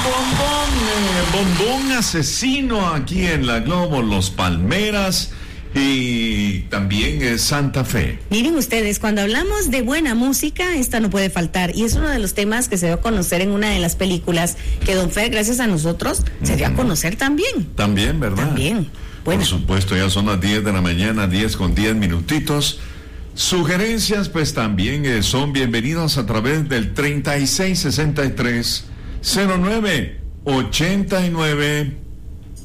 Bombón asesino aquí en la Globo, Los Palmeras y también Santa Fe. Miren ustedes, cuando hablamos de buena música, esta no puede faltar, y es uno de los temas que se dio a conocer en una de las películas que don Fer, gracias a nosotros, se dio a conocer también. También, ¿verdad? También. Bueno. Por supuesto, ya son las 10 de la mañana, 10:10. Sugerencias, pues también son bienvenidos a través del 3663-0989.